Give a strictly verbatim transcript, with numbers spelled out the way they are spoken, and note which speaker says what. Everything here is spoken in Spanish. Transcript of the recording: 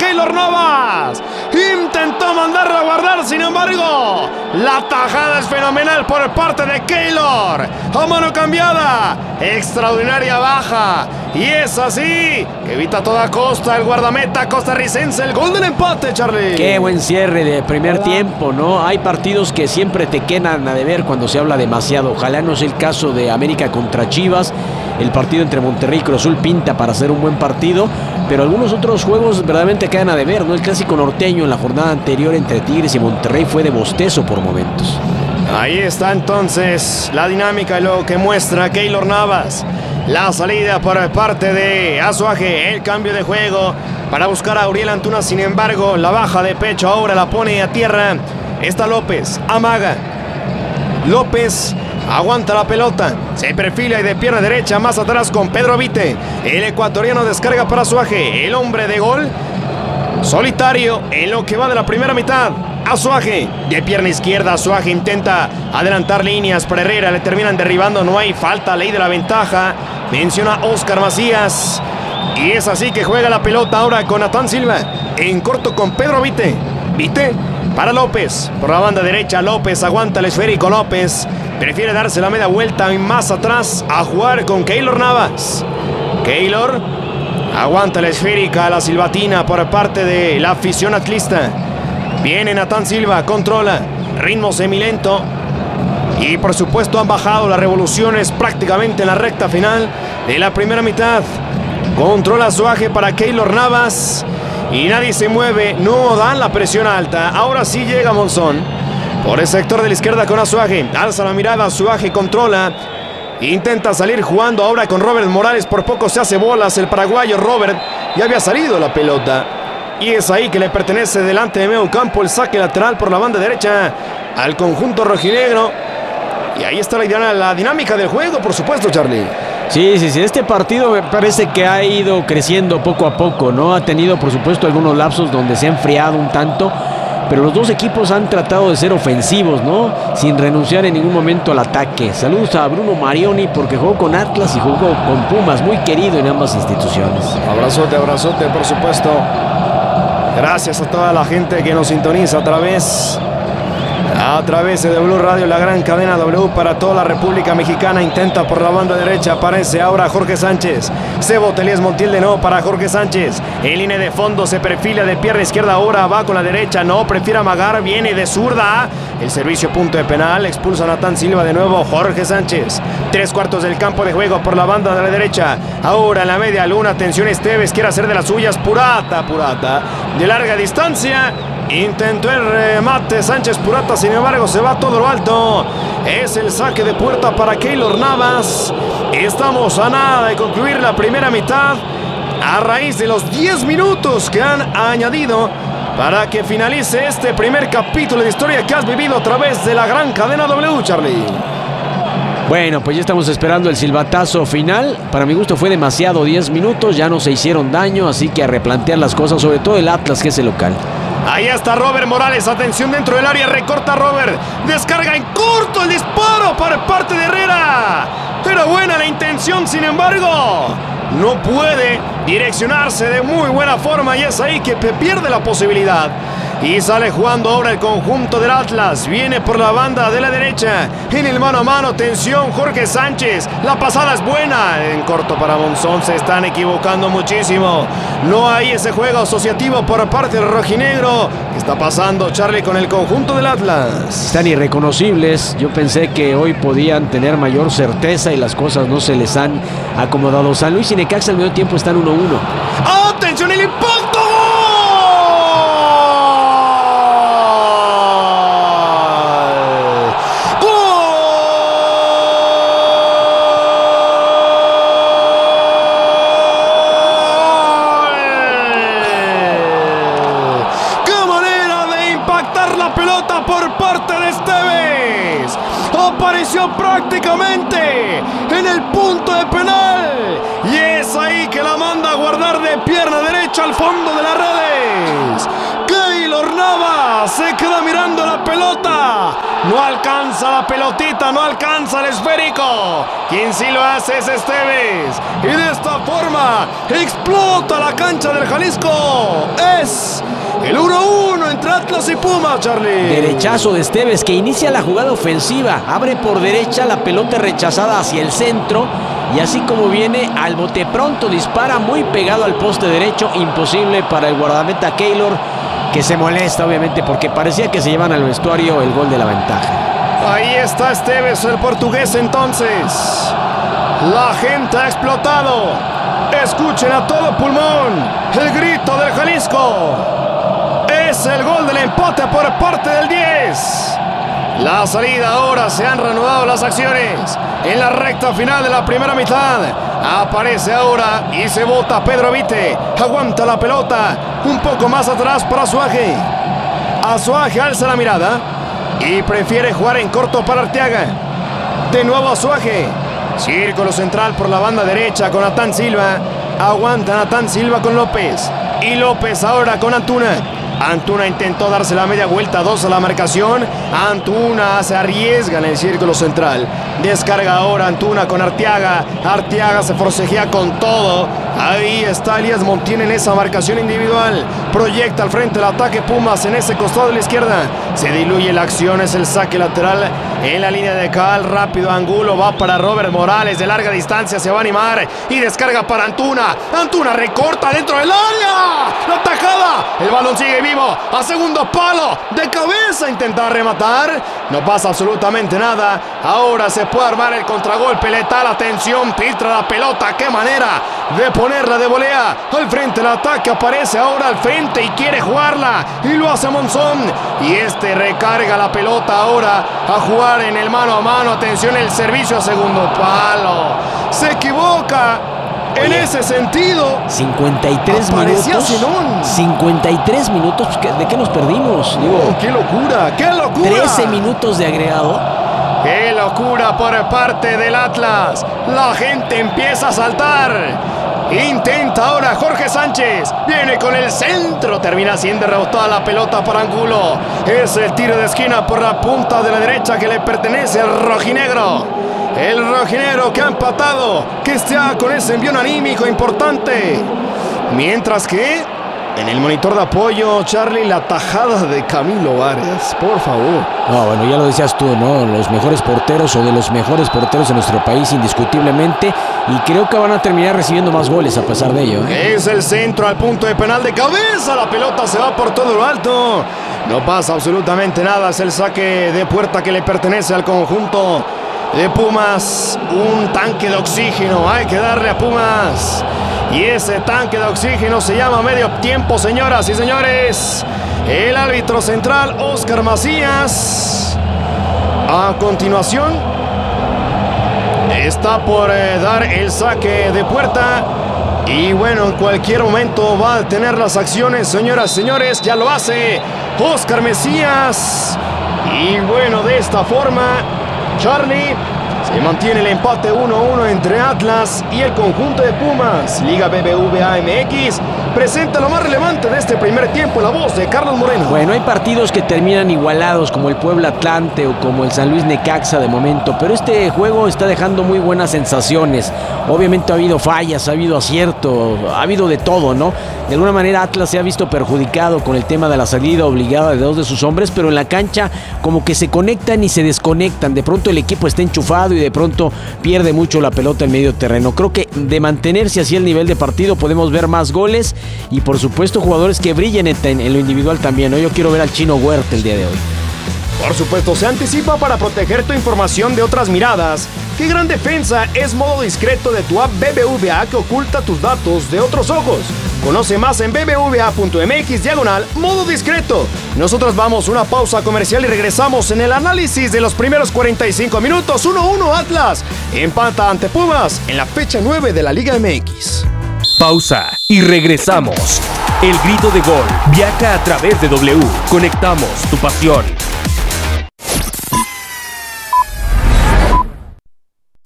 Speaker 1: Keylor Navas. Intentó mandarlo a guardar, sin embargo, la tajada es fenomenal por parte de Keylor. A mano cambiada, extraordinaria baja. Y es así que evita a toda costa el guardameta costarricense el gol del empate, Charlie.
Speaker 2: Qué buen cierre de primer tiempo, ¿no? Hay partidos que siempre te quedan a deber cuando se habla demasiado. Ojalá no sea el caso de América contra Chivas. El partido entre Monterrey y Cruz Azul pinta para hacer un buen partido, pero algunos otros juegos verdaderamente quedan a deber, ¿no? El clásico norteño en la jornada anterior entre Tigres y Monterrey fue de bostezo por momentos.
Speaker 1: Ahí está entonces la dinámica y lo que muestra Keylor Navas. La salida por parte de Azuaje, el cambio de juego para buscar a Uriel Antuna. Sin embargo, la baja de pecho ahora la pone a tierra. Está López, amaga. López aguanta la pelota, se perfila y de pierna derecha más atrás con Pedro Vite. El ecuatoriano descarga para Azuaje, el hombre de gol solitario en lo que va de la primera mitad. Azuaje, de pierna izquierda, Azuaje intenta adelantar líneas, pero Herrera le terminan derribando, no hay falta, ley de la ventaja, menciona Oscar Macías. Y es así que juega la pelota ahora con Natán Silva, en corto con Pedro Vite. Vite para López, por la banda derecha, López aguanta el esférico, López prefiere darse la media vuelta y más atrás a jugar con Keylor Navas. Keylor aguanta la esférica, la silbatina por parte de la afición atlista. Viene Natán Silva, controla, ritmo semilento. Y por supuesto han bajado las revoluciones prácticamente en la recta final de la primera mitad. Controla Azuaje para Keylor Navas. Y nadie se mueve, no dan la presión alta. Ahora sí llega Monzón por el sector de la izquierda con Azuaje. Alza la mirada, Azuaje controla. Intenta salir jugando ahora con Robert Morales. Por poco se hace bolas el paraguayo Robert. Ya había salido la pelota. Y es ahí que le pertenece delante de medio campo el saque lateral por la banda derecha al conjunto rojinegro. Y ahí está la, la dinámica del juego, por supuesto, Charlie.
Speaker 2: Sí, sí, sí, este partido me parece que ha ido creciendo poco a poco, ¿no? Ha tenido, por supuesto, algunos lapsos donde se ha enfriado un tanto, pero los dos equipos han tratado de ser ofensivos, ¿no? Sin renunciar en ningún momento al ataque. Saludos a Bruno Marioni porque jugó con Atlas y jugó con Pumas, muy querido en ambas instituciones.
Speaker 1: Abrazote, abrazote, por supuesto. Gracias a toda la gente que nos sintoniza a través... A través de Blue Radio, la gran cadena W para toda la República Mexicana. Intenta por la banda derecha, aparece ahora Jorge Sánchez. Cebo Telías Montiel de nuevo para Jorge Sánchez. En línea de fondo se perfila de pierna izquierda, ahora va con la derecha. No, prefiere amagar, viene de zurda. El servicio punto de penal, expulsa a Natán Silva de nuevo. Jorge Sánchez. Tres cuartos del campo de juego por la banda de la derecha. Ahora en la media luna, atención Esteves, quiere hacer de las suyas. Purata, Purata. De larga distancia. Intentó el remate Sánchez Purata, sin embargo se va todo lo alto. Es el saque de puerta para Keylor Navas. Estamos a nada de concluir la primera mitad a raíz de los diez minutos que han añadido para que finalice este primer capítulo de historia que has vivido a través de la gran cadena W, Charlie.
Speaker 2: Bueno, pues ya estamos esperando el silbatazo final. Para mi gusto fue demasiado, diez minutos, ya no se hicieron daño, así que a replantear las cosas, sobre todo el Atlas, que es el local.
Speaker 1: Ahí está Robert Morales, atención dentro del área, recorta Robert, descarga en corto el disparo por parte de Herrera. Pero buena la intención, sin embargo, no puede direccionarse de muy buena forma y es ahí que pierde la posibilidad. Y sale jugando ahora el conjunto del Atlas. Viene por la banda de la derecha. En el mano a mano, atención, Jorge Sánchez. La pasada es buena. En corto para Monzón, se están equivocando muchísimo. No hay ese juego asociativo por parte del rojinegro. ¿Qué está pasando, Charlie, con el conjunto del Atlas?
Speaker 2: Están irreconocibles. Yo pensé que hoy podían tener mayor certeza y las cosas no se les han acomodado. San Luis y Necaxa al medio tiempo están uno uno.
Speaker 1: ¡Atención, el impacto! Por parte de Esteves, apareció prácticamente en el punto de penal y es ahí que la manda a guardar de pierna derecha al fondo de las redes. Keylor Navas se queda mirando la pelota No alcanza la pelotita, no alcanza el esférico. Quien sí lo hace es Esteves. Y de esta forma explota la cancha del Jalisco. Es el uno uno entre Atlas y Pumas, Charlie.
Speaker 2: Derechazo de Esteves que inicia la jugada ofensiva. Abre por derecha, la pelota rechazada hacia el centro. Y así como viene, al bote pronto dispara muy pegado al poste derecho. Imposible para el guardameta Keylor, que se molesta obviamente porque parecía que se llevan al vestuario el gol de la ventaja.
Speaker 1: Ahí está Esteves, el portugués entonces. La gente ha explotado. Escuchen a todo pulmón el grito del Jalisco. Es el gol del empate por parte del diez. La salida ahora, se han reanudado las acciones. En la recta final de la primera mitad aparece ahora y se bota Pedro Vite. Aguanta la pelota un poco más atrás para Azuaje. Azuaje alza la mirada y prefiere jugar en corto para Arteaga. De nuevo Azuaje. Círculo central por la banda derecha con Natán Silva. Aguanta Natán Silva con López. Y López ahora con Antuna. Antuna intentó darse la media vuelta, dos a la marcación. Antuna se arriesga en el círculo central. Descarga ahora Antuna con Arteaga. Arteaga se forcejea con todo. Ahí está Elías Montiel en esa marcación individual. Proyecta al frente el ataque Pumas en ese costado de la izquierda. Se diluye la acción, es el saque lateral en la línea de cal. Rápido Angulo, va para Robert Morales. De larga distancia se va a animar y descarga para Antuna. Antuna recorta dentro del área. La tajada. El balón sigue vivo. A segundo palo. De cabeza intenta rematar. No pasa absolutamente nada. Ahora se puede armar el contragolpe letal. Atención, filtra la pelota. Qué manera de ponerla de volea. Al frente el ataque. Aparece ahora al frente y quiere jugarla. Y lo hace Monzón. Y este recarga la pelota ahora a jugar en el mano a mano. Atención, el servicio a segundo palo. Se equivoca. En Oye, ese sentido,
Speaker 2: cincuenta y tres minutos.
Speaker 1: Zenón.
Speaker 2: cincuenta y tres minutos. ¿De qué nos perdimos? Digo,
Speaker 1: oh, ¡qué locura! ¡Qué locura!
Speaker 2: trece minutos de agregado.
Speaker 1: ¡Qué locura por parte del Atlas! La gente empieza a saltar. Intenta ahora Jorge Sánchez. Viene con el centro. Termina siendo rebotada la pelota para Angulo. Es el tiro de esquina por la punta de la derecha que le pertenece al rojinegro. El rojinegro que ha empatado, que está con ese envío anímico importante. Mientras que en el monitor de apoyo, Charlie, la tajada de Camilo Vargas, por favor.
Speaker 2: No, bueno, ya lo decías tú, ¿no? Los mejores porteros o de los mejores porteros de nuestro país, indiscutiblemente. Y creo que van a terminar recibiendo más goles a pesar de ello, ¿eh?
Speaker 1: Es el centro al punto de penal de cabeza. La pelota se va por todo lo alto. No pasa absolutamente nada. Es el saque de puerta que le pertenece al conjunto de Pumas. Un tanque de oxígeno hay que darle a Pumas. Y ese tanque de oxígeno se llama medio tiempo, señoras y señores. El árbitro central, Oscar Macías. A continuación, está por eh, dar el saque de puerta. Y bueno, en cualquier momento va a detener las acciones, señoras y señores. Ya lo hace Oscar Macías. Y bueno, de esta forma, Charlie, se mantiene el empate uno a uno entre Atlas y el conjunto de Pumas. Liga B B V A M X presenta lo más relevante de este primer tiempo, la voz de Carlos Moreno.
Speaker 2: Bueno, hay partidos que terminan igualados, como el Puebla Atlante o como el San Luis Necaxa de momento, pero este juego está dejando muy buenas sensaciones. Obviamente ha habido fallas, ha habido acierto, ha habido de todo, ¿no? De alguna manera Atlas se ha visto perjudicado con el tema de la salida obligada de dos de sus hombres, pero en la cancha como que se conectan y se desconectan. De pronto el equipo está enchufado y de pronto pierde mucho la pelota en medio terreno. Creo que de mantenerse así el nivel de partido podemos ver más goles y por supuesto jugadores que brillen en, en lo individual también, ¿no? Yo quiero ver al Chino Huerta el día de hoy.
Speaker 1: Por supuesto, se anticipa para proteger tu información de otras miradas. ¡Qué gran defensa! Es modo discreto de tu app B B V A que oculta tus datos de otros ojos. Conoce más en b b v a punto m x diagonal modo discreto. Nosotros vamos a una pausa comercial y regresamos en el análisis de los primeros cuarenta y cinco minutos. uno a uno Atlas empata ante Pumas en la fecha nueve de la Liga M X.
Speaker 3: Pausa y regresamos. El grito de gol viaja a través de W. Conectamos tu pasión.